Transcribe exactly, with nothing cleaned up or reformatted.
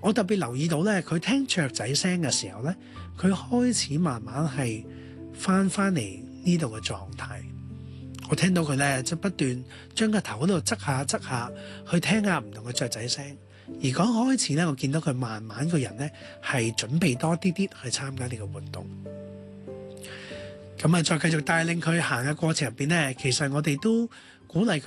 我特別留意到咧，佢聽雀仔聲嘅時候咧，佢開始慢慢係翻翻嚟呢度嘅狀態。我聽到佢咧就不斷將個頭嗰度側下側下去聽下唔同嘅雀仔聲。而講開始咧，我見到佢慢慢個人咧係準備多啲啲去參加呢個活動。咁啊，再繼續帶領佢行嘅過程入邊咧，其實我哋都鼓勵佢